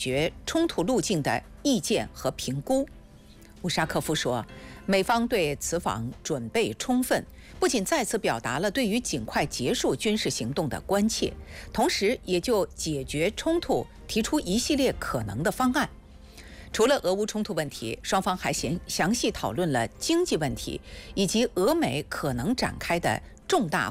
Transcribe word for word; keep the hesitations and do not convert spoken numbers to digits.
决冲突路径的意见和评估。乌沙科夫说，美方对此访准备充分，不仅再次表达了对于尽快结束军事行动的关切，同时也就解决冲突提出一系列可能的方案。除了俄乌冲突问题，双方还详细讨论了经济问题以及俄美可能展开的重大